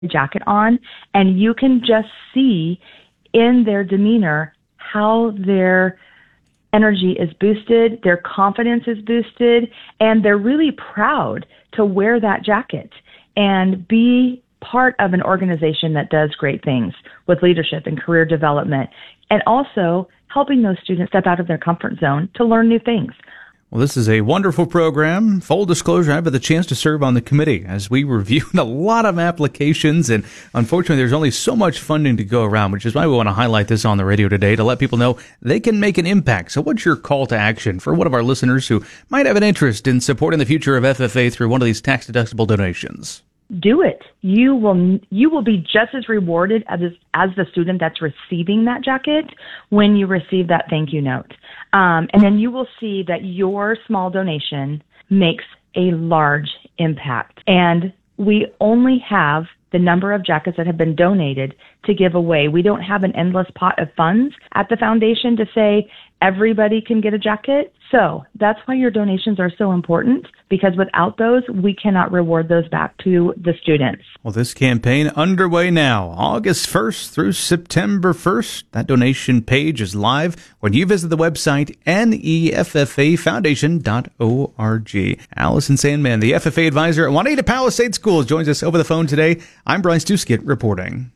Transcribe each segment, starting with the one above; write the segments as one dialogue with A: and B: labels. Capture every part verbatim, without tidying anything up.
A: jacket on, and you can just see in their demeanor how their energy is boosted, their confidence is boosted, and they're really proud to wear that jacket and be part of an organization that does great things with leadership and career development, and also helping those students step out of their comfort zone to learn new things.
B: Well, this is a wonderful program. Full disclosure, I've had the chance to serve on the committee as we reviewed a lot of applications, and unfortunately there's only so much funding to go around, which is why we want to highlight this on the radio today to let people know they can make an impact. So what's your call to action for one of our listeners who might have an interest in supporting the future of F F A through one of these tax-deductible donations?
A: Do it. You will you will be just as rewarded as as the student that's receiving that jacket when you receive that thank you note. Um, and then you will see that your small donation makes a large impact. And we only have the number of jackets that have been donated to give away. We don't have an endless pot of funds at the foundation to say everybody can get a jacket. So that's why your donations are so important, because without those, we cannot reward those back to the students.
B: Well, this campaign underway now, August first through September first. That donation page is live when you visit the website N E F F A foundation dot org. Allison Sandman, the F F A advisor at Juanita Palisades Schools, joins us over the phone today. I'm Bryce Duskett reporting.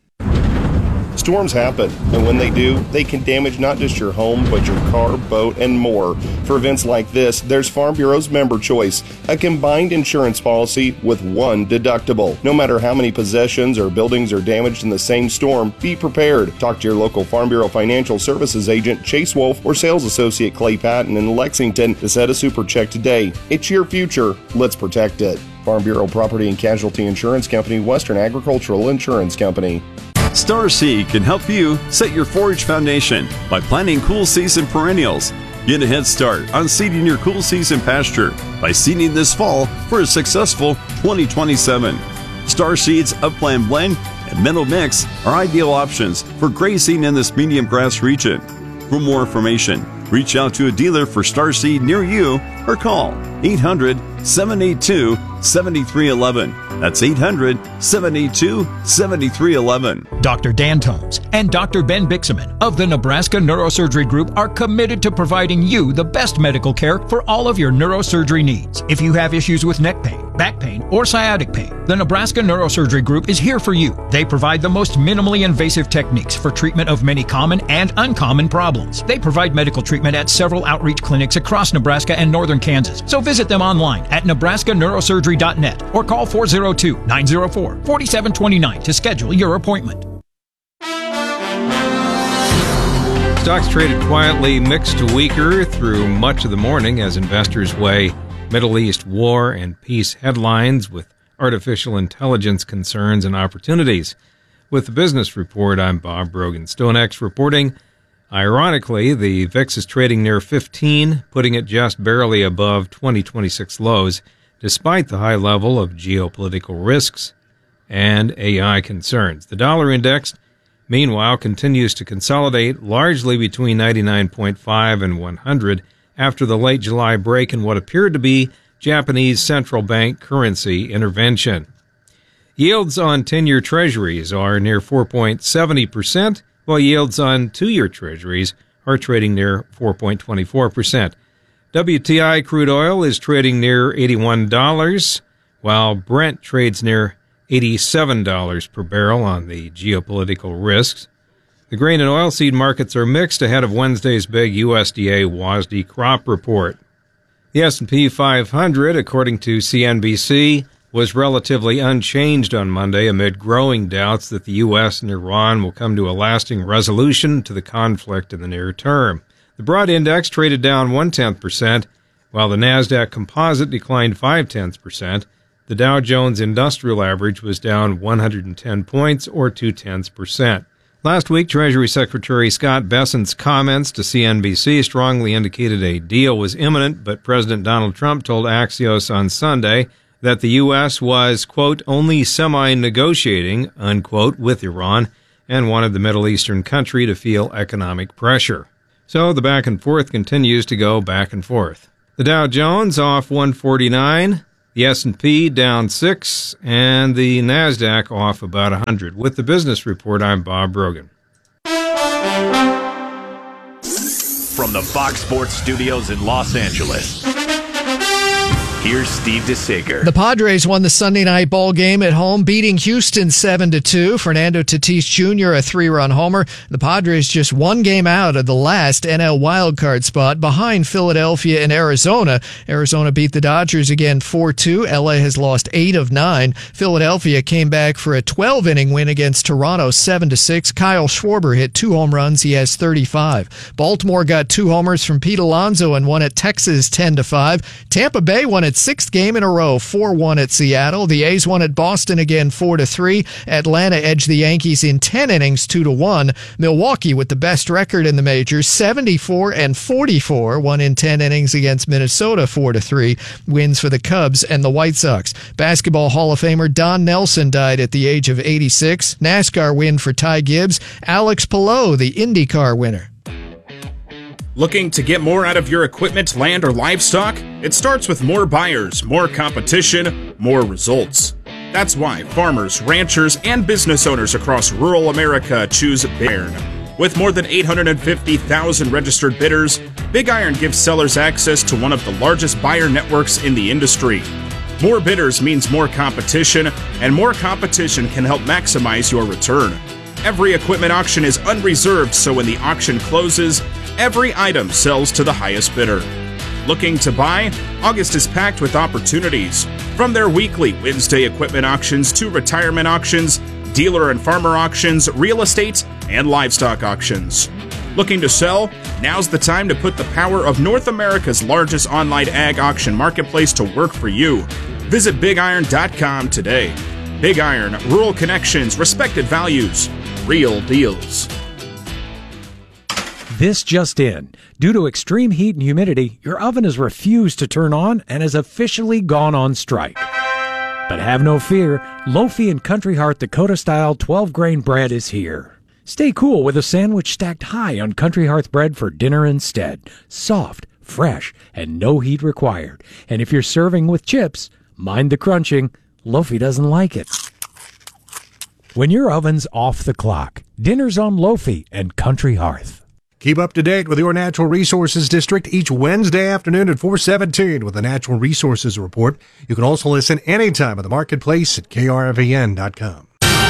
C: Storms happen, and when they do, they can damage not just your home, but your car, boat, and more. For events like this, there's Farm Bureau's Member Choice, a combined insurance policy with one deductible. No matter how many possessions or buildings are damaged in the same storm, be prepared. Talk to your local Farm Bureau Financial Services agent, Chase Wolf, or sales associate Clay Patton in Lexington to set a super check today. It's your future. Let's protect it. Farm Bureau Property and Casualty Insurance Company, Western Agricultural Insurance Company.
D: Star Seed can help you set your forage foundation by planting cool season perennials. Get a head start on seeding your cool season pasture by seeding this fall for a successful twenty twenty-seven. Star Seed's Upland Blend and Meadow Mix are ideal options for grazing in this medium grass region. For more information, reach out to a dealer for Star Seed near you or call eight hundred, seven eight two, seven three one one. That's eight hundred, seven eight two, seven three one one.
E: Doctor Dan Tomes and Doctor Ben Bixaman of the Nebraska Neurosurgery Group are committed to providing you the best medical care for all of your neurosurgery needs. If you have issues with neck pain, back pain, or sciatic pain, the Nebraska Neurosurgery Group is here for you. They provide the most minimally invasive techniques for treatment of many common and uncommon problems. They provide medical treatment at several outreach clinics across Nebraska and northern Kansas. So visit them online at nebraska neurosurgery dot net or call four oh two, nine oh four, four seven two nine to schedule your appointment.
F: Stocks traded quietly, mixed to weaker through much of the morning as investors weigh Middle East war and peace headlines with artificial intelligence concerns and opportunities. With the business report, I'm Bob Brogan. StoneX reporting, ironically, the V I X is trading near fifteen, putting it just barely above twenty twenty-six lows, despite the high level of geopolitical risks and A I concerns. The dollar index, meanwhile, continues to consolidate largely between ninety-nine point five and one hundred after the late July break in what appeared to be Japanese central bank currency intervention. Yields on ten-year treasuries are near four point seven zero percent, while yields on two-year treasuries are trading near four point two four percent. W T I crude oil is trading near eighty-one dollars, while Brent trades near eighty-seven dollars per barrel on the geopolitical risks. The grain and oilseed markets are mixed ahead of Wednesday's big U S D A W A S D crop report. The S and P five hundred, according to C N B C, was relatively unchanged on Monday amid growing doubts that the U S and Iran will come to a lasting resolution to the conflict in the near term. The broad index traded down one-tenth percent, while the NASDAQ composite declined five-tenths percent. The Dow Jones Industrial Average was down one hundred ten points, or two-tenths percent. Last week, Treasury Secretary Scott Bessent's comments to C N B C strongly indicated a deal was imminent, but President Donald Trump told Axios on Sunday that the U S was, quote, only semi-negotiating, unquote, with Iran and wanted the Middle Eastern country to feel economic pressure. So the back and forth continues to go back and forth. The Dow Jones off one forty-nine, The S and P down six, and the NASDAQ off about one hundred. With the business report, I'm Bob Brogan.
G: From the Fox Sports Studios in Los Angeles, here's Steve DeSager.
H: The Padres won the Sunday night ball game at home, beating Houston seven to two. Fernando Tatis Junior a three-run homer. The Padres just one game out of the last N L wildcard spot, behind Philadelphia and Arizona. Arizona beat the Dodgers again four two. L A has lost eight of nine. Philadelphia came back for a twelve-inning win against Toronto seven to six. Kyle Schwarber hit two home runs. He has thirty-five. Baltimore got two homers from Pete Alonso and won at Texas ten to five. Tampa Bay won its sixth game in a row, four one at Seattle. The A's won at Boston again four to three. Atlanta edged the Yankees in ten innings two to one. Milwaukee, with the best record in the majors, seventy-four and forty-four, won in ten innings against Minnesota four to three. Wins for the Cubs and the White Sox. Basketball Hall of Famer Don Nelson died at the age of eighty-six. NASCAR win for Ty Gibbs. Alex Palou, the IndyCar winner.
I: Looking to get more out of your equipment, land, or livestock? It starts with more buyers, more competition, more results. That's why farmers, ranchers, and business owners across rural America choose Big Iron. With more than eight hundred fifty thousand registered bidders, Big Iron gives sellers access to one of the largest buyer networks in the industry. More bidders means more competition, and more competition can help maximize your return. Every equipment auction is unreserved, so when the auction closes, every item sells to the highest bidder. Looking to buy? August is packed with opportunities. From their weekly Wednesday equipment auctions to retirement auctions, dealer and farmer auctions, real estate, and livestock auctions. Looking to sell? Now's the time to put the power of North America's largest online ag auction marketplace to work for you. Visit big iron dot com today. Big Iron, rural connections, respected values, real deals.
J: This just in. Due to extreme heat and humidity, your oven has refused to turn on and has officially gone on strike. But have no fear, Lofi and Country Heart Dakota-style twelve-grain bread is here. Stay cool with a sandwich stacked high on Country Hearth bread for dinner instead. Soft, fresh, and no heat required. And if you're serving with chips, mind the crunching. Lofi doesn't like it. When your oven's off the clock, dinner's on Lofi and Country Hearth.
K: Keep up to date with your Natural Resources District each Wednesday afternoon at four seventeen with the Natural Resources Report. You can also listen anytime at the marketplace at K R V N dot com.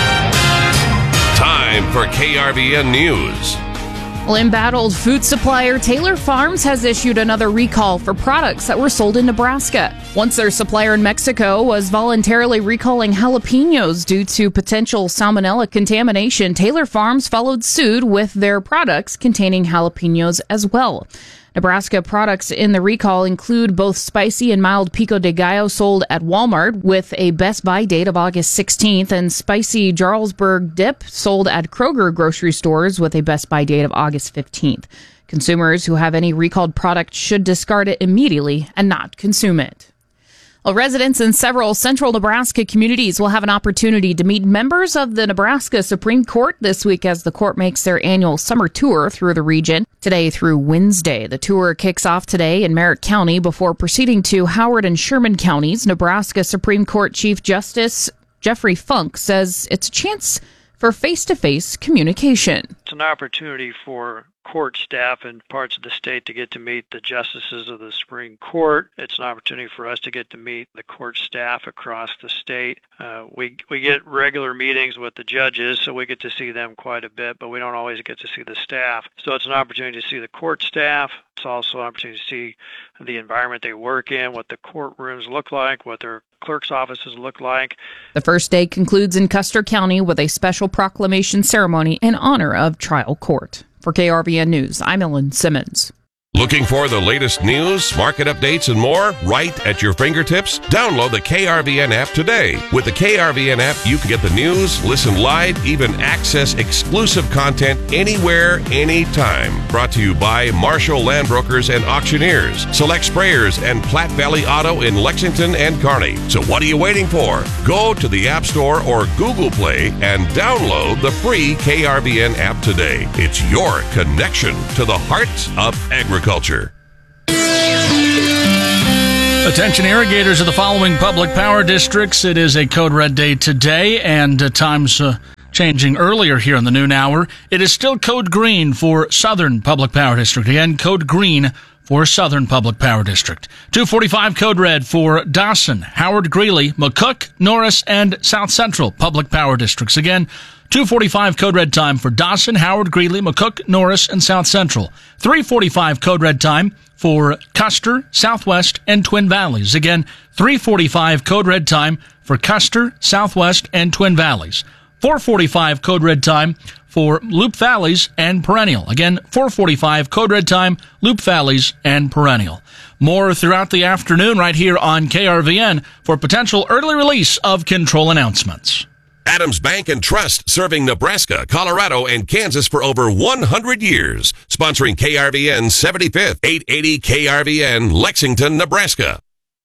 L: Time for K R V N News.
M: Well, embattled food supplier Taylor Farms has issued another recall for products that were sold in Nebraska. Once their supplier in Mexico was voluntarily recalling jalapenos due to potential salmonella contamination, Taylor Farms followed suit with their products containing jalapenos as well. Nebraska products in the recall include both spicy and mild pico de gallo sold at Walmart with a Best Buy date of August sixteenth, and spicy Jarlsberg dip sold at Kroger grocery stores with a Best Buy date of August fifteenth. Consumers who have any recalled product should discard it immediately and not consume it. Well, residents in several central Nebraska communities will have an opportunity to meet members of the Nebraska Supreme Court this week as the court makes their annual summer tour through the region. Today through Wednesday, the tour kicks off today in Merritt County before proceeding to Howard and Sherman counties. Nebraska Supreme Court Chief Justice Jeffrey Funk says it's a chance for face-to-face communication.
N: It's an opportunity for court staff in parts of the state to get to meet the justices of the Supreme Court. It's an opportunity for us to get to meet the court staff across the state. Uh, we we get regular meetings with the judges, so we get to see them quite a bit, but we don't always get to see the staff. So it's an opportunity to see the court staff. It's also an opportunity to see the environment they work in, what the courtrooms look like, what their clerk's offices look like.
M: The first day concludes in Custer County with a special proclamation ceremony in honor of trial court. For K R V N News, I'm Ellen Simmons.
L: Looking for the latest news, market updates, and more right at your fingertips? Download the K R V N app today. With the K R V N app, you can get the news, listen live, even access exclusive content anywhere, anytime. Brought to you by Marshall Land Brokers and Auctioneers, Select Sprayers, and Platte Valley Auto in Lexington and Kearney. So what are you waiting for? Go to the App Store or Google Play and download the free K R V N app today. It's your connection to the heart of agriculture. Culture.
O: Attention irrigators of the following public power districts. It is a code red day today, and uh, times uh, changing earlier here in the noon hour. It is still code green for Southern Public Power District. Again, code green for Southern Public Power District. two forty-five code red for Dawson, Howard Greeley, McCook, Norris, and South Central Public Power Districts. Again, two forty-five code red time for Dawson, Howard Greeley, McCook, Norris, and South Central. three forty-five code red time for Custer, Southwest, and Twin Valleys. Again, three forty-five code red time for Custer, Southwest, and Twin Valleys. four forty-five code red time for Loop Valleys and Perennial. Again, four forty-five code red time, Loop Valleys and Perennial. More throughout the afternoon right here on K R V N for potential early release of control announcements.
L: Adams Bank and Trust, serving Nebraska, Colorado, and Kansas for over one hundred years. Sponsoring K R V N seventy-fifth, eight eighty K R V N, Lexington, Nebraska.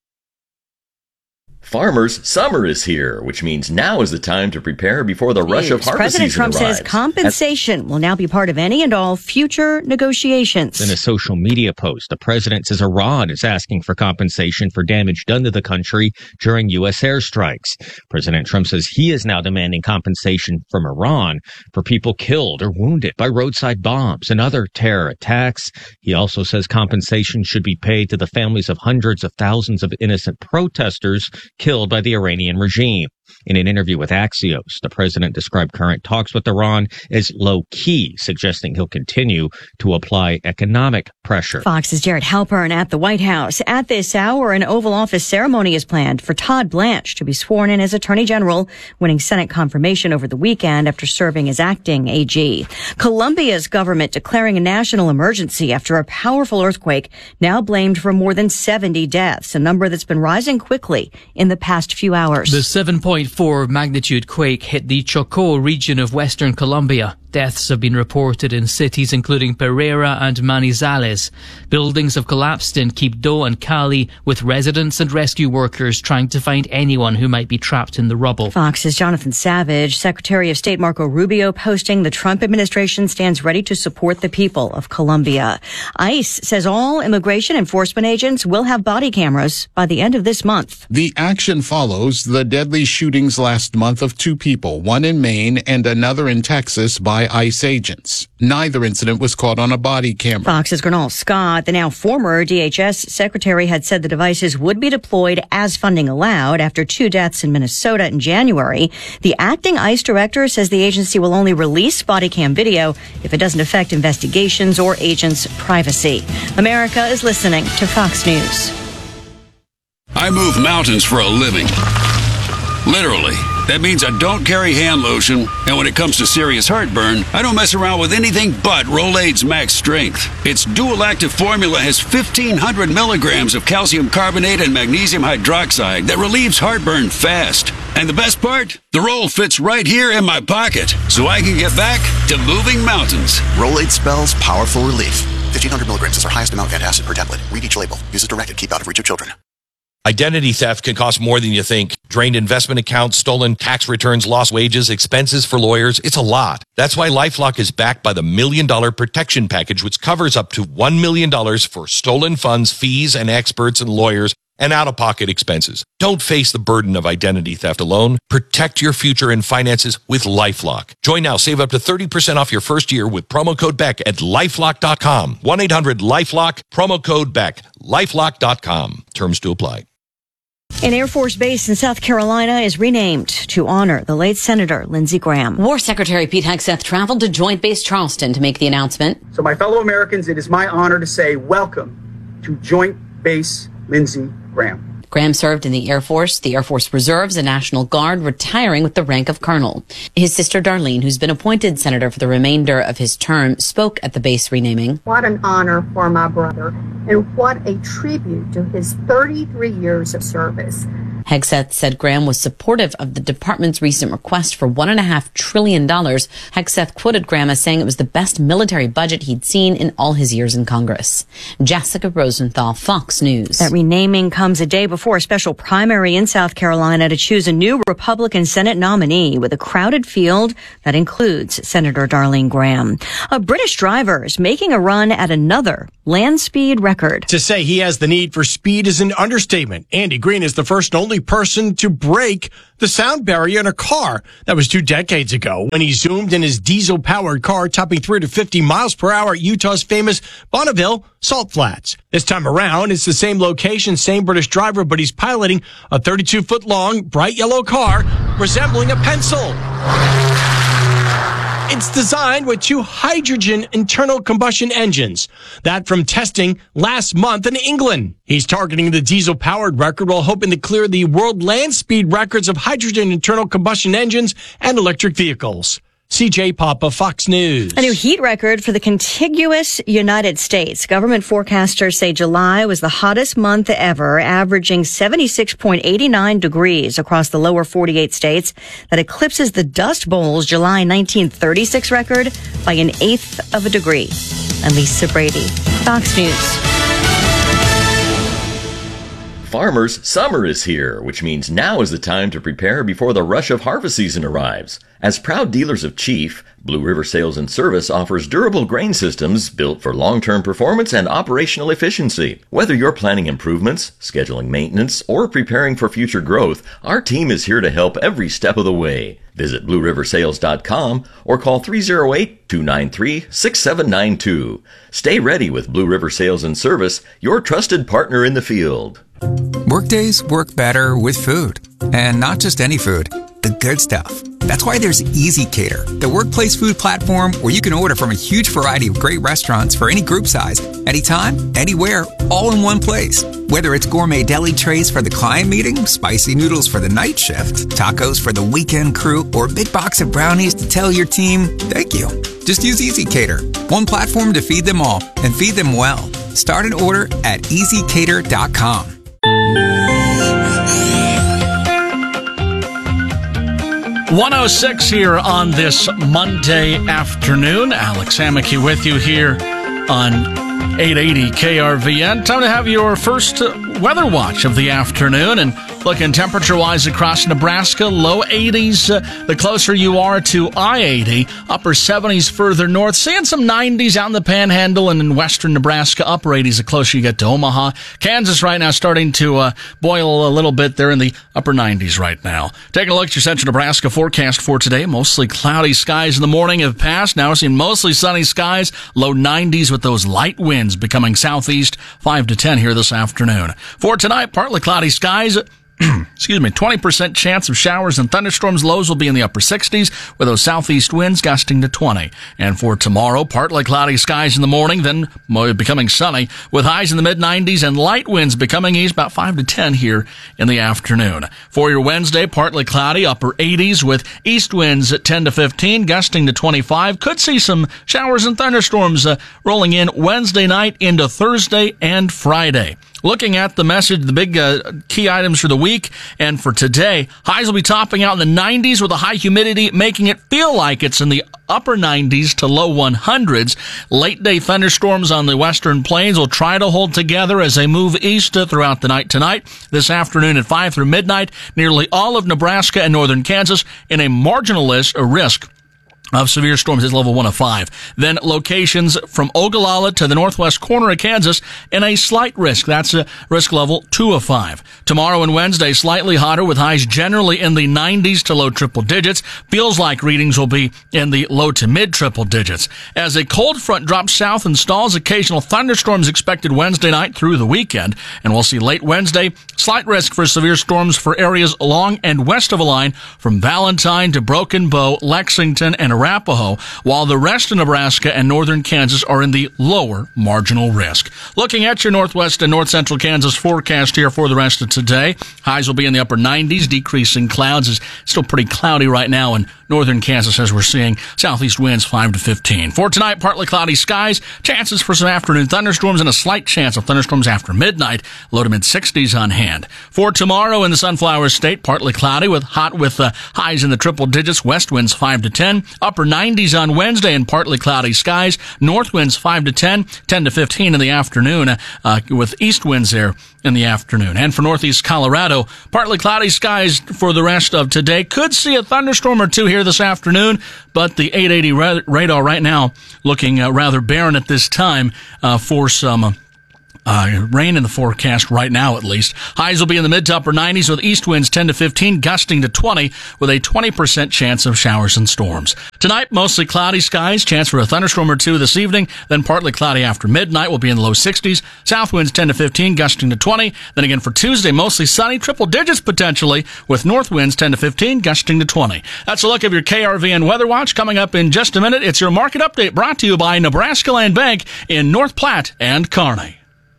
P: Farmers, summer is here, which means now is the time to prepare before the rush of harvest
Q: President
P: season
Q: Trump
P: arrives.
Q: says compensation will now be part of any and all future negotiations.
R: In a social media post, the president says Iran is asking for compensation for damage done to the country during U S airstrikes. President Trump says he is now demanding compensation from Iran for people killed or wounded by roadside bombs and other terror attacks. He also says compensation should be paid to the families of hundreds of thousands of innocent protesters killed by the Iranian regime. In an interview with Axios, the president described current talks with Iran as low-key, suggesting he'll continue to apply economic pressure.
Q: Fox's Jared Halpern at the White House. At this hour, an Oval Office ceremony is planned for Todd Blanche to be sworn in as Attorney General, winning Senate confirmation over the weekend after serving as acting A G. Colombia's government declaring a national emergency after a powerful earthquake, now blamed for more than seventy deaths, a number that's been rising quickly in the past few hours.
S: The seven point four magnitude quake hit the Chocó region of western Colombia. Deaths have been reported in cities including Pereira and Manizales. Buildings have collapsed in Quibdó and Cali, with residents and rescue workers trying to find anyone who might be trapped in the rubble.
Q: Fox's Jonathan Savage. Secretary of State Marco Rubio posting the Trump administration stands ready to support the people of Colombia. ICE says all immigration enforcement agents will have body cameras by the end of this month.
T: The action follows the deadly shootings last month of two people, one in Maine and another in Texas, by ICE agents. Neither incident was caught on a body camera.
Q: Fox's Gernal Scott, the now former D H S secretary, had said the devices would be deployed as funding allowed after two deaths in Minnesota in January. The acting ICE director says the agency will only release body cam video if it doesn't affect investigations or agents' privacy. America is listening to Fox News.
U: I move mountains for a living. Literally. That means I don't carry hand lotion, and when it comes to serious heartburn, I don't mess around with anything but Rolaids Max Strength. Its dual-active formula has fifteen hundred milligrams of calcium carbonate and magnesium hydroxide that relieves heartburn fast. And the best part? The roll fits right here in my pocket, so I can get back to moving mountains.
V: Rolaids spells powerful relief. fifteen hundred milligrams is our highest amount of antacid per tablet. Read each label. Use as directed. Keep out of reach of children.
W: Identity theft can cost more than you think. Drained investment accounts, stolen tax returns, lost wages, expenses for lawyers. It's a lot. That's why LifeLock is backed by the Million Dollar Protection Package, which covers up to one million dollars for stolen funds, fees, and experts and lawyers, and out-of-pocket expenses. Don't face the burden of identity theft alone. Protect your future and finances with LifeLock. Join now. Save up to thirty percent off your first year with promo code Beck at LifeLock dot com. one eight hundred LifeLock, promo code Beck. LifeLock dot com. Terms to apply.
Q: An Air Force base in South Carolina is renamed to honor the late Senator Lindsey Graham.
X: War Secretary Pete Hegseth traveled to Joint Base Charleston to make the announcement.
Y: So my fellow Americans, it is my honor to say welcome to Joint Base Lindsey Graham.
X: Graham served in the Air Force, the Air Force Reserves, and National Guard, retiring with the rank of colonel. His sister Darlene, who's been appointed senator for the remainder of his term, spoke at the base renaming.
Z: What an honor for my brother, and what a tribute to his thirty-three years of service.
X: Hegseth said Graham was supportive of the department's recent request for one and a half trillion dollars. Hegseth quoted Graham as saying it was the best military budget he'd seen in all his years in Congress. Jessica Rosenthal, Fox News.
Q: That renaming comes a day before a special primary in South Carolina to choose a new Republican Senate nominee with a crowded field that includes Senator Darlene Graham. A British driver is making a run at another land speed record.
A: To say he has the need for speed is an understatement. Andy Green is the first and only person to break the sound barrier in a car. That was two decades ago when he zoomed in his diesel-powered car, topping three hundred fifty miles per hour at Utah's famous Bonneville Salt Flats. This time around, it's the same location, same British driver, but he's piloting a thirty-two foot long, bright yellow car resembling a pencil. It's designed with two hydrogen internal combustion engines. That from testing last month in England. He's targeting the diesel-powered record while hoping to clear the world land speed records of hydrogen internal combustion engines and electric vehicles. C J Papa, Fox News.
Q: A new heat record for the contiguous United States. Government forecasters say July was the hottest month ever, averaging seventy-six point eight nine degrees across the lower forty-eight states. That eclipses the Dust Bowl's July nineteen thirty-six record by an eighth of a degree. I'm Lisa Brady, Fox News.
P: Farmers, summer is here, which means now is the time to prepare before the rush of harvest season arrives. As proud dealers of Chief, Blue River Sales and Service offers durable grain systems built for long-term performance and operational efficiency. Whether you're planning improvements, scheduling maintenance, or preparing for future growth, our team is here to help every step of the way. Visit blue river sales dot com or call three oh eight, two nine three, six seven nine two. Stay ready with Blue River Sales and Service, your trusted partner in the field.
B: Workdays work better with food. And not just any food, the good stuff. That's why there's EasyCater, the workplace food platform where you can order from a huge variety of great restaurants for any group size, anytime, anywhere, all in one place. Whether it's gourmet deli trays for the client meeting, spicy noodles for the night shift, tacos for the weekend crew, or a big box of brownies to tell your team, thank you. Just use EasyCater, one platform to feed them all and feed them well. Start an order at easy cater dot com.
O: one oh six here on this Monday afternoon. Alex Hammocky with you here on eight eighty K R V N. Time to have your first weather watch of the afternoon. And looking temperature-wise across Nebraska, low eighties uh, the closer you are to I eighty, upper seventies further north, seeing some nineties out in the Panhandle and in western Nebraska, upper eighties the closer you get to Omaha. Kansas right now starting to uh, boil a little bit. They're in the upper nineties right now. Taking a look at your central Nebraska forecast for today. Mostly cloudy skies in the morning have passed. Now we're seeing mostly sunny skies, low nineties with those light winds becoming southeast five to ten here this afternoon. For tonight, partly cloudy skies. Excuse me, twenty percent chance of showers and thunderstorms. Lows will be in the upper sixties with those southeast winds gusting to twenty. And for tomorrow, partly cloudy skies in the morning, then becoming sunny with highs in the mid nineties and light winds becoming east about five to ten here in the afternoon. For your Wednesday, partly cloudy, upper eighties with east winds at ten to fifteen, gusting to twenty-five. Could see some showers and thunderstorms uh, rolling in Wednesday night into Thursday and Friday. Looking at the message, the big uh, key items for the week and for today, highs will be topping out in the nineties with a high humidity, making it feel like it's in the upper nineties to low hundreds. Late day thunderstorms on the western plains will try to hold together as they move east throughout the night tonight. This afternoon at five through midnight, nearly all of Nebraska and northern Kansas in a marginal list, a risk of severe storms is level one of five. Then locations from Ogallala to the northwest corner of Kansas in a slight risk. That's a risk level two of five. Tomorrow and Wednesday, slightly hotter with highs generally in the nineties to low triple digits. Feels like readings will be in the low to mid triple digits. As a cold front drops south and stalls, occasional thunderstorms expected Wednesday night through the weekend. And we'll see late Wednesday, slight risk for severe storms for areas along and west of a line from Valentine to Broken Bow, Lexington, and Arapahoe, while the rest of Nebraska and northern Kansas are in the lower marginal risk. Looking at your northwest and north central Kansas forecast here for the rest of today, highs will be in the upper nineties, decreasing clouds. It's still pretty cloudy right now in Northern Kansas, as we're seeing southeast winds five to fifteen. For tonight, partly cloudy skies, chances for some afternoon thunderstorms and a slight chance of thunderstorms after midnight, low to mid sixties on hand. For tomorrow in the Sunflower State, partly cloudy with hot with uh, highs in the triple digits, west winds five to ten, upper nineties on Wednesday and partly cloudy skies, north winds five to ten, ten to fifteen in the afternoon, uh, with east winds there in the afternoon. And for northeast Colorado, partly cloudy skies for the rest of today. Could see a thunderstorm or two here this afternoon, but the eight eighty ra- radar right now looking uh, rather barren at this time uh, for some uh, Uh, rain in the forecast right now, at least. Highs will be in the mid to upper nineties with east winds ten to fifteen, gusting to twenty with a twenty percent chance of showers and storms. Tonight, mostly cloudy skies, chance for a thunderstorm or two this evening, then partly cloudy after midnight. Will be in the low sixties. South winds ten to fifteen, gusting to twenty. Then again for Tuesday, mostly sunny, triple digits potentially, with north winds ten to fifteen, gusting to twenty. That's a look of your K R V N Weather Watch. Coming up in just a minute, it's your market update brought to you by Nebraska Land Bank in North Platte and Kearney.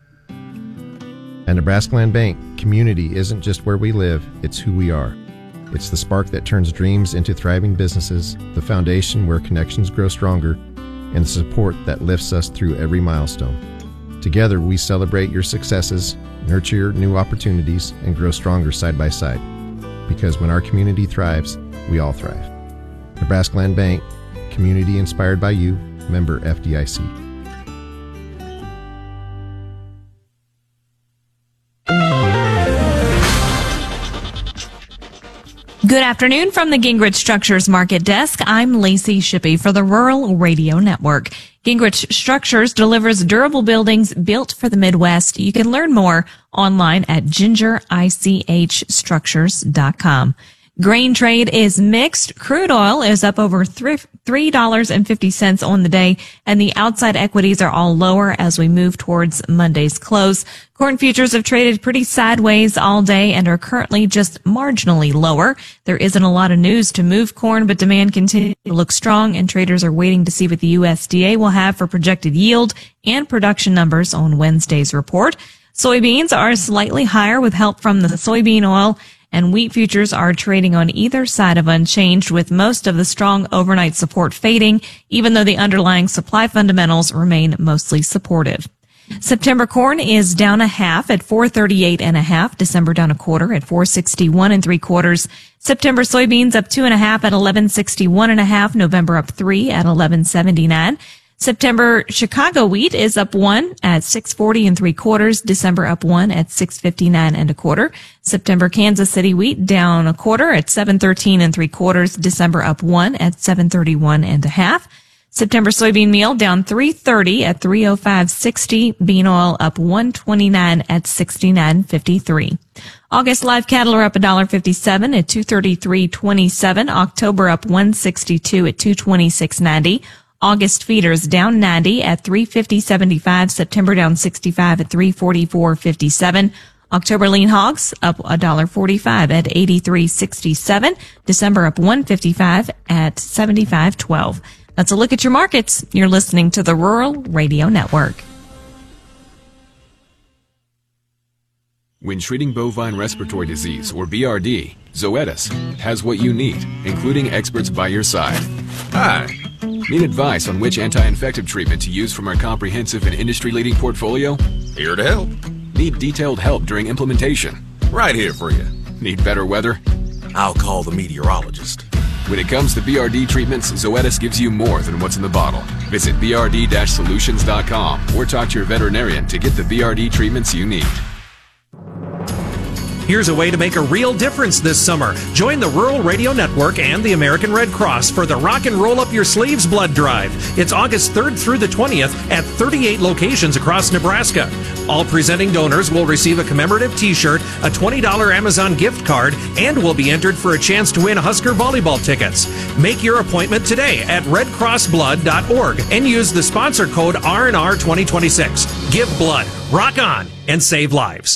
C: At Nebraska Land Bank, community isn't just where we live, it's who we are. It's the spark that turns dreams into thriving businesses, the foundation where connections grow stronger, and the support that lifts us through every milestone. Together, we celebrate your successes, nurture your new opportunities, and grow stronger side by side. Because when our community thrives, we all thrive. Nebraska Land Bank, community inspired by you, member F D I C.
D: Good afternoon from the Gingrich Structures Market Desk. I'm Lacey Shippey for the Rural Radio Network. Gingrich Structures delivers durable buildings built for the Midwest. You can learn more online at ginger ich structures dot com. Grain trade is mixed. Crude oil is up over three dollars and fifty cents on the day, and the outside equities are all lower as we move towards Monday's close. Corn futures have traded pretty sideways all day and are currently just marginally lower. There isn't a lot of news to move corn, but demand continues to look strong, and traders are waiting to see what the U S D A will have for projected yield and production numbers on Wednesday's report. Soybeans are slightly higher with help from the soybean oil, and wheat futures are trading on either side of unchanged, with most of the strong overnight support fading, even though the underlying supply fundamentals remain mostly supportive. September corn is down a half at four thirty-eight and a half. December down a quarter at four sixty-one and three quarters. September soybeans up two and a half at eleven sixty-one and a half. November up three at eleven seventy-nine. September Chicago wheat is up one at six forty and three quarters. December up one at six fifty-nine and a quarter. September Kansas City wheat down a quarter at seven thirteen and three quarters. December up one at seven thirty-one and a half. September soybean meal down three thirty at three oh five sixty. Bean oil up one twenty-nine at sixty-nine fifty-three. August live cattle are up one dollar fifty-seven at two thirty-three twenty-seven. October up one sixty-two at two twenty-six ninety. August feeders down ninety at three fifty seventy-five. September down sixty-five at three forty-four fifty-seven. October lean hogs up one dollar forty-five at eighty-three sixty-seven. December up one fifty-five at seventy-five twelve. That's a look at your markets. You're listening to the Rural Radio Network.
E: When treating bovine respiratory disease, or B R D, Zoetis has what you need, including experts by your side. Hi. Need advice on which anti-infective treatment to use from our comprehensive and industry-leading portfolio?
L: Here to help.
E: Need detailed help during implementation?
L: Right here for you.
E: Need better weather?
L: I'll call the meteorologist.
E: When it comes to B R D treatments, Zoetis gives you more than what's in the bottle. Visit b r d dash solutions dot com or talk to your veterinarian to get the B R D treatments you need.
F: Here's a way to make a real difference this summer. Join the Rural Radio Network and the American Red Cross for the Rock and Roll Up Your Sleeves Blood Drive. It's August third through the twentieth at thirty-eight locations across Nebraska. All presenting donors will receive a commemorative t-shirt, a twenty dollars Amazon gift card, and will be entered for a chance to win Husker volleyball tickets. Make your appointment today at red cross blood dot org and use the sponsor code R N R twenty twenty-six. Give blood, rock on, and save lives.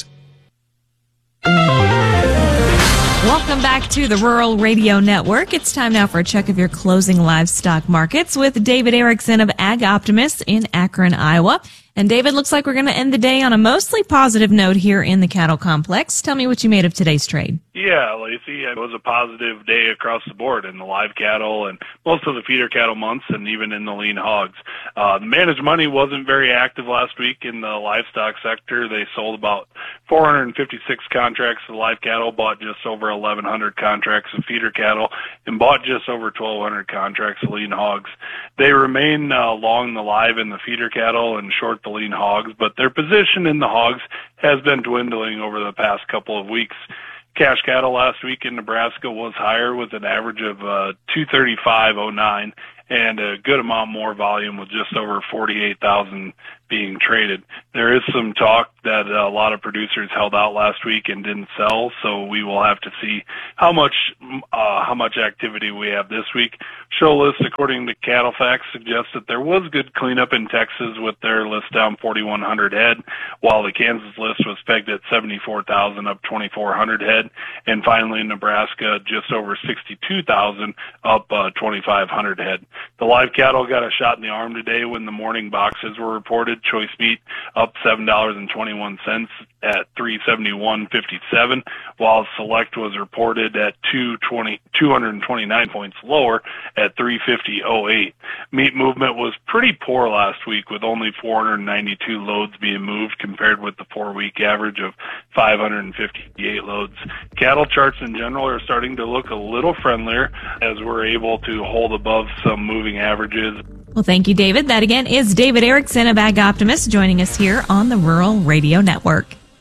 D: Welcome back to the Rural Radio Network. It's time now for a check of your closing livestock markets with David Erickson of Ag Optimist in Akron, Iowa. And David, looks like we're going to end the day on a mostly positive note here in the cattle complex. Tell me what you made of today's trade.
G: Yeah, Lacey, it was a positive day across the board in the live cattle and most of the feeder cattle months and even in the lean hogs. Uh, the managed money wasn't very active last week in the livestock sector. They sold about four hundred fifty-six contracts of live cattle, bought just over eleven hundred contracts of feeder cattle, and bought just over twelve hundred contracts of lean hogs. They remain uh, long the live and the feeder cattle and short the lean hogs, but their position in the hogs has been dwindling over the past couple of weeks. Cash cattle last week in Nebraska was higher with an average of uh, two thirty-five oh nine and a good amount more volume with just over forty-eight thousand being traded. There is some talk that a lot of producers held out last week and didn't sell, so we will have to see how much uh, how much activity we have this week. Show list, according to Cattle Facts, suggests that there was good cleanup in Texas with their list down forty-one hundred head, while the Kansas list was pegged at seventy-four thousand, up twenty-four hundred head, and finally in Nebraska, just over sixty-two thousand, up uh, twenty-five hundred head. The live cattle got a shot in the arm today when the morning boxes were reported. Choice meat up seven dollars and twenty-one cents at three seventy-one fifty-seven, while select was reported at two hundred twenty-nine points lower at three fifty oh eight. Meat movement was pretty poor last week with only four hundred ninety-two loads being moved compared with the four-week average of five hundred fifty-eight loads. Cattle charts in general are starting to look a little friendlier as we're able to hold above some moving averages.
D: Well, thank you, David. That again is David Erickson of Ag Optimist joining us here on the Rural Radio Network.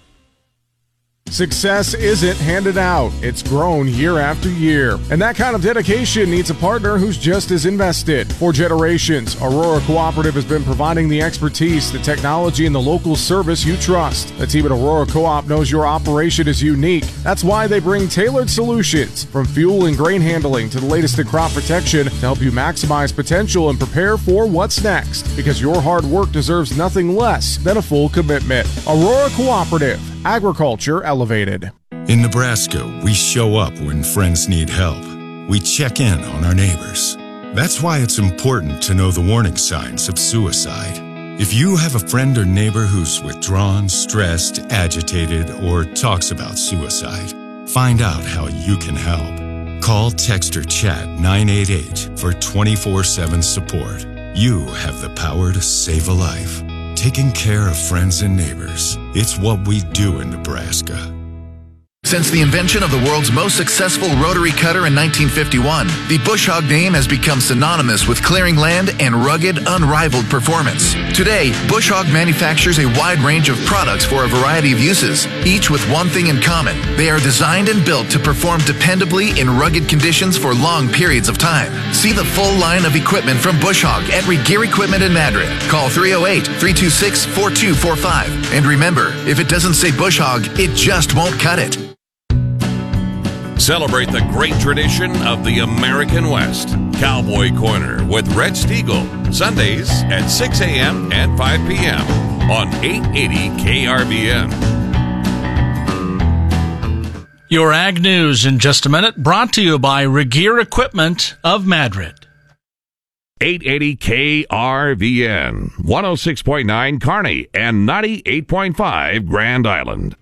H: Success isn't handed out. It's grown year after year. And that kind of dedication needs a partner who's just as invested. For generations, Aurora Cooperative has been providing the expertise, the technology, and the local service you trust. The team at Aurora Co-op knows your operation is unique. That's why they bring tailored solutions, from fuel and grain handling to the latest in crop protection, to help you maximize potential and prepare for what's next. Because your hard work deserves nothing less than a full commitment. Aurora Cooperative. Agriculture elevated.
I: In Nebraska, we show up when friends need help. We check in on our neighbors. That's why it's important to know the warning signs of suicide. If you have a friend or neighbor who's withdrawn, stressed, agitated, or talks about suicide, find out how you can help. Call, text, or chat nine eight eight for twenty-four seven support. You have the power to save a life. Taking care of friends and neighbors. It's what we do in Nebraska.
J: Since the invention of the world's most successful rotary cutter in nineteen fifty-one, the Bush Hog name has become synonymous with clearing land and rugged, unrivaled performance. Today, Bush Hog manufactures a wide range of products for a variety of uses, each with one thing in common. They are designed and built to perform dependably in rugged conditions for long periods of time. See the full line of equipment from Bush Hog at Regear Equipment in Madrid. Call three oh eight, three two six, four two four five. And remember, if it doesn't say Bush Hog, it just won't cut it.
L: Celebrate the great tradition of the American West. Cowboy Corner with Red Stiegel. Sundays at six a.m. and five p.m. on eight eighty K R V N.
O: Your Ag News in just a minute, brought to you by Regear Equipment of Madrid.
L: eight eighty K R V N, one oh six point nine Kearney and ninety-eight point five Grand Island.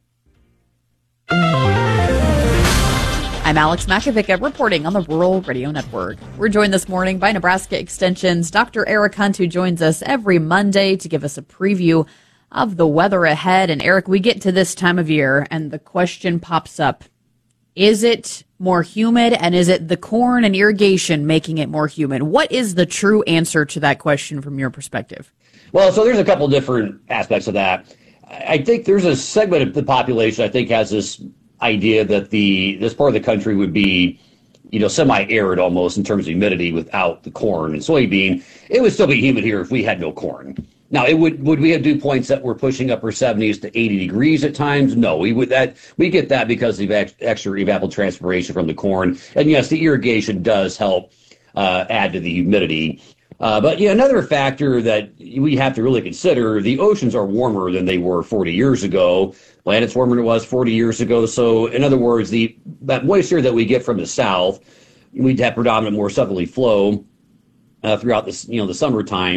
K: I'm Alex Makovica reporting on the Rural Radio Network. We're joined this morning by Nebraska Extension's Doctor Eric Hunt, who joins us every Monday to give us a preview of the weather ahead. And Eric, we get to this time of year and the question pops up. Is it more humid, and is it the corn and irrigation making it more humid? What is the true answer to that question from your perspective?
Z: Well, so there's a couple different aspects of that. I think there's a segment of the population I think has this idea that the this part of the country would be, you know, semi-arid almost in terms of humidity without the corn and soybean. It would still be humid here if we had no corn. Now, it would would we have dew points that were pushing upper seventies to eighty degrees at times? No, we would that we get that because of the extra evapotranspiration from the corn. And yes, the irrigation does help uh, add to the humidity. Uh, but yeah, another factor that we have to really consider: the oceans are warmer than they were forty years ago. Planet's warmer than it was forty years ago. So, in other words, the that moisture that we get from the south, we'd have predominant more southerly flow uh, throughout the you know the summertime.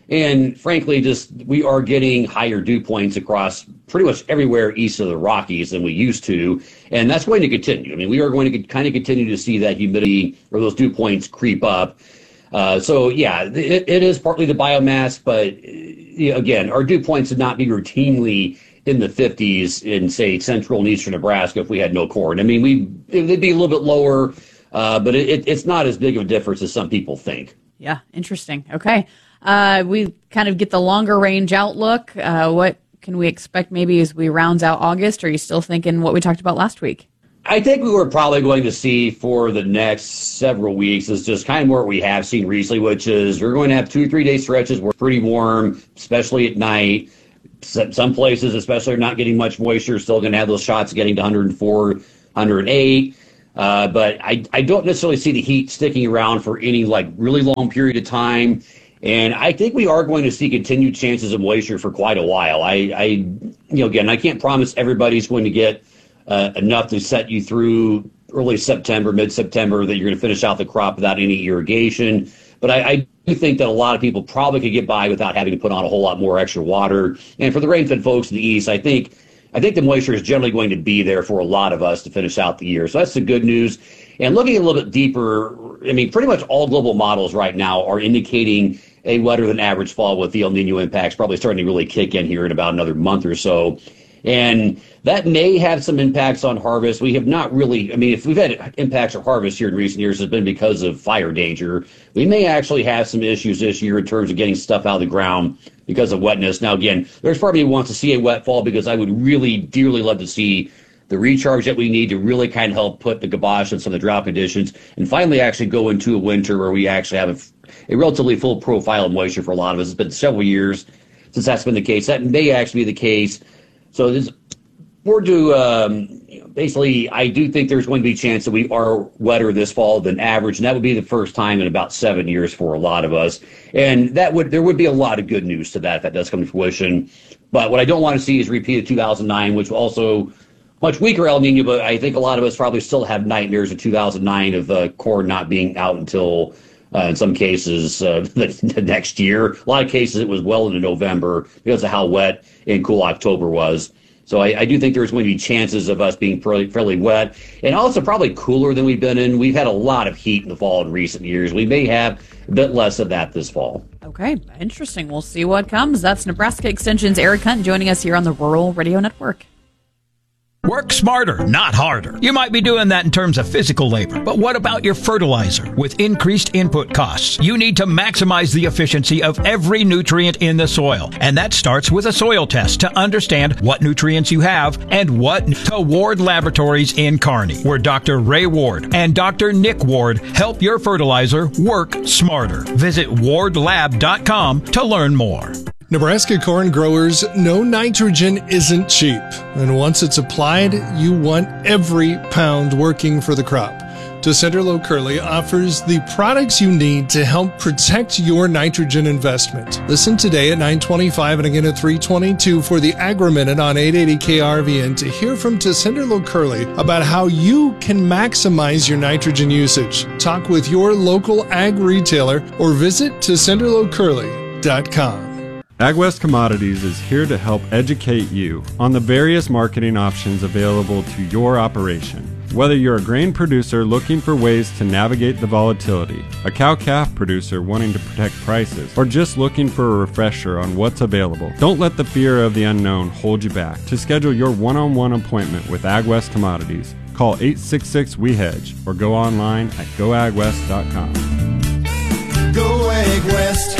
Z: And frankly, just we are getting higher dew points across pretty much everywhere east of the Rockies than we used to. And that's going to continue. I mean, we are going to kind of continue to see that humidity or those dew points creep up. Uh, so, yeah, it, it is partly the biomass. But, you know, again, our dew points would not be routinely in the fifties in, say, central and eastern Nebraska if we had no corn. I mean, we they'd be a little bit lower, uh, but it, it's not as big of a difference as some people think.
K: Yeah, interesting. Okay. Uh, we kind of get the longer range outlook. Uh, what can we expect maybe as we round out August? Or are you still thinking what we talked about last week?
Z: I think we were probably going to see for the next several weeks is just kind of what we have seen recently, which is we're going to have two or three day stretches where it's pretty warm, especially at night. Some places, especially, are not getting much moisture, still going to have those shots getting to one hundred four, one hundred eight. Uh, but I, I don't necessarily see the heat sticking around for any like really long period of time. And I think we are going to see continued chances of moisture for quite a while. I, I you know, again, I can't promise everybody's going to get uh, enough to set you through early September, mid-September, that you're going to finish out the crop without any irrigation. But I, I do think that a lot of people probably could get by without having to put on a whole lot more extra water. And for the rain-fed folks in the east, I think I think the moisture is generally going to be there for a lot of us to finish out the year. So that's the good news. And looking a little bit deeper, I mean, pretty much all global models right now are indicating a wetter than average fall with the El Nino impacts probably starting to really kick in here in about another month or so. And that may have some impacts on harvest. We have not really, I mean, if we've had impacts on harvest here in recent years, it's been because of fire danger. We may actually have some issues this year in terms of getting stuff out of the ground because of wetness. Now, again, there's part of me who wants to see a wet fall because I would really dearly love to see the recharge that we need to really kind of help put the kibosh on some of the drought conditions and finally actually go into a winter where we actually have a, a relatively full profile of moisture for a lot of us. It's been several years since that's been the case. That may actually be the case. So this, we're to um, you know, basically, I do think there's going to be a chance that we are wetter this fall than average, and that would be the first time in about seven years for a lot of us. And that would there would be a lot of good news to that if that does come to fruition. But what I don't want to see is repeat of two thousand nine, which also much weaker El Nino, but I think a lot of us probably still have nightmares of two thousand nine of uh, corn not being out until, uh, in some cases, uh, the, the next year. A lot of cases it was well into November because of how wet and cool October was. So I, I do think there's going to be chances of us being fairly, fairly wet and also probably cooler than we've been in. We've had a lot of heat in the fall in recent years. We may have a bit less of that this fall.
K: Okay, interesting. We'll see what comes. That's Nebraska Extension's Eric Hunt joining us here on the Rural Radio Network.
M: Work smarter, not harder. You might be doing that in terms of physical labor, but what about your fertilizer? With increased input costs, you need to maximize the efficiency of every nutrient in the soil. And that starts with a soil test to understand what nutrients you have and what to Ward Laboratories in Kearney, where Doctor Ray Ward and Doctor Nick Ward help your fertilizer work smarter. Visit ward lab dot com to learn more.
N: Nebraska corn growers know nitrogen isn't cheap, and once it's applied, you want every pound working for the crop. Tessenderlo Curley offers the products you need to help protect your nitrogen investment. Listen today at nine twenty-five and again at three twenty-two for the Agri-Minute on eight eighty K R V N to hear from Tessenderlo Curley about how you can maximize your nitrogen usage. Talk with your local ag retailer or visit tessenderlo curley dot com.
R: AgWest Commodities is here to help educate you on the various marketing options available to your operation. Whether you're a grain producer looking for ways to navigate the volatility, a cow-calf producer wanting to protect prices, or just looking for a refresher on what's available, don't let the fear of the unknown hold you back. To schedule your one-on-one appointment with AgWest Commodities, call eight six six, W E hedge or go online at go ag west dot com.
S: Go AgWest.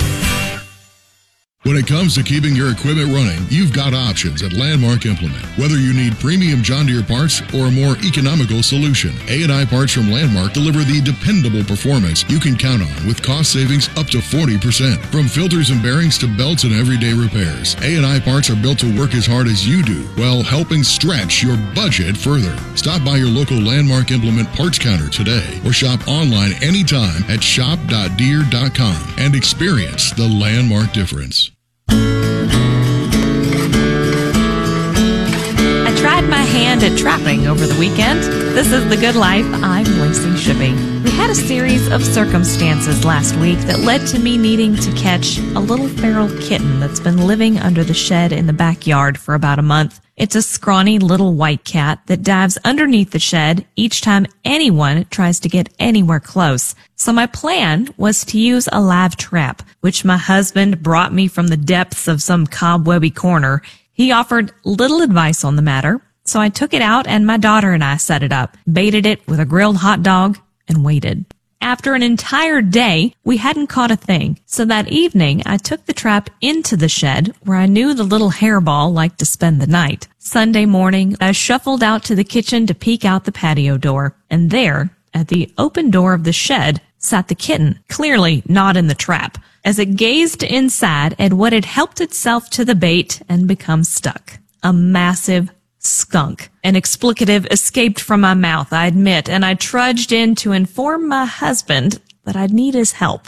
T: When it comes to keeping your equipment running, you've got options at Landmark Implement. Whether you need premium John Deere parts or a more economical solution, A and I parts from Landmark deliver the dependable performance you can count on with cost savings up to forty percent. From filters and bearings to belts and everyday repairs, A and I parts are built to work as hard as you do while helping stretch your budget further. Stop by your local Landmark Implement parts counter today or shop online anytime at shop dot deere dot com and experience the Landmark difference.
D: I tried my hand at trapping over the weekend. This is The Good Life. I'm Lacey Shippey. We had a series of circumstances last week that led to me needing to catch a little feral kitten that's been living under the shed in the backyard for about a month. It's a scrawny little white cat that dives underneath the shed each time anyone tries to get anywhere close. So my plan was to use a live trap, which my husband brought me from the depths of some cobwebby corner. He offered little advice on the matter, so I took it out and my daughter and I set it up, baited it with a grilled hot dog, and waited. After an entire day, we hadn't caught a thing, so that evening I took the trap into the shed where I knew the little hairball liked to spend the night. Sunday morning, I shuffled out to the kitchen to peek out the patio door, and there, at the open door of the shed, sat the kitten, clearly not in the trap, as it gazed inside at what had helped itself to the bait and become stuck. A massive skunk. An explicative escaped from my mouth, I admit, and I trudged in to inform my husband that I'd need his help.